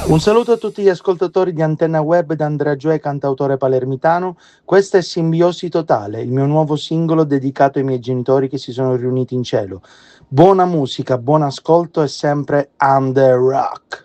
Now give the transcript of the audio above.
Un saluto a tutti gli ascoltatori di Antenna Web da Andrea Gioè, cantautore palermitano. Questa è Simbiosi Totale, il mio nuovo singolo dedicato ai miei genitori che si sono riuniti in cielo. Buona musica, buon ascolto e sempre under rock.